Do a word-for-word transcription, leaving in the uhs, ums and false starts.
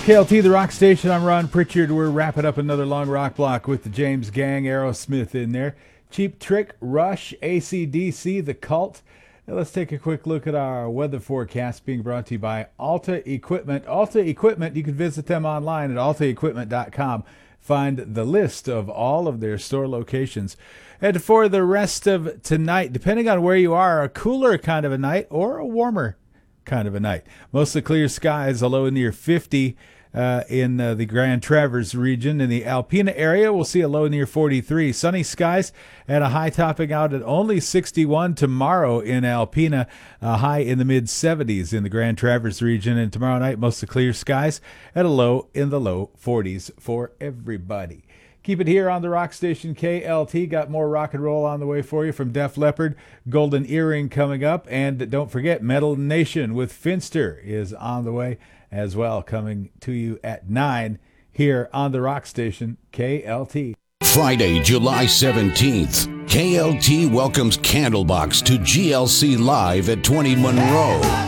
K L T, the rock station. I'm Ron Pritchard. We're wrapping up another long rock block with the James Gang, Aerosmith in there. Cheap Trick, Rush, A C D C, The Cult. Now let's take a quick look at our weather forecast being brought to you by Alta Equipment. Alta Equipment, you can visit them online at alta equipment dot com. Find the list of all of their store locations. And for the rest of tonight, depending on where you are, a cooler kind of a night or a warmer kind of a night. Mostly clear skies, a low near fifty. Uh, in uh, the Grand Traverse region. In the Alpena area, we'll see a low near forty-three. Sunny skies and a high topping out at only sixty-one tomorrow in Alpena, a high in the mid seventies in the Grand Traverse region. And tomorrow night, mostly clear skies at a low in the low forties for everybody. Keep it here on the rock station K L T. Got more rock and roll on the way for you from Def Leppard. Golden Earring coming up. And don't forget, Metal Nation with Finster is on the way as well, coming to you at nine here on the rock station K L T. Friday, July seventeenth, K L T welcomes Candlebox to G L C Live at twenty Monroe.